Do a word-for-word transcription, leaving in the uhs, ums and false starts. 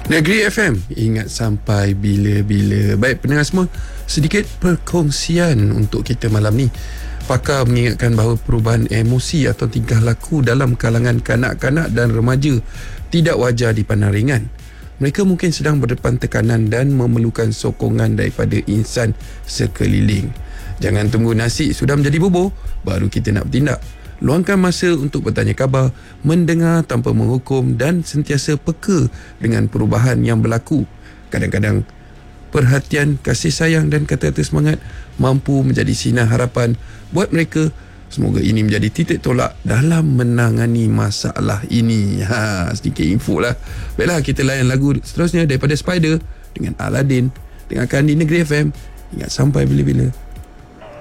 Negeri F M, ingat sampai bila-bila. Baik pendengar semua, sedikit perkongsian untuk kita malam ni. Pakar mengingatkan bahawa perubahan emosi atau tingkah laku dalam kalangan kanak-kanak dan remaja tidak wajar dipandang ringan. Mereka mungkin sedang berdepan tekanan dan memerlukan sokongan daripada insan sekeliling. Jangan tunggu nasi sudah menjadi bubur baru kita nak bertindak. Luangkan masa untuk bertanya khabar, mendengar tanpa menghukum dan sentiasa peka dengan perubahan yang berlaku. Kadang-kadang perhatian, kasih sayang dan kata-kata semangat mampu menjadi sinar harapan buat mereka. Semoga ini menjadi titik tolak dalam menangani masalah ini. Ha, sedikit info lah. Baiklah, kita layan lagu seterusnya daripada Spider dengan Aladdin. Dengarkan di Negeri F M. Ingat sampai bila-bila.